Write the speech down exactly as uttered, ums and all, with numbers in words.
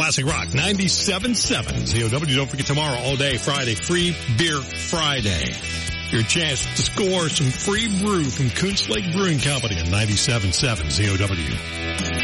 Classic Rock ninety-seven point seven Z O W. Don't forget tomorrow all day Friday, Free Beer Friday. Your chance to score some free brew from Kuntz Lake Brewing Company on ninety-seven point seven Z O W.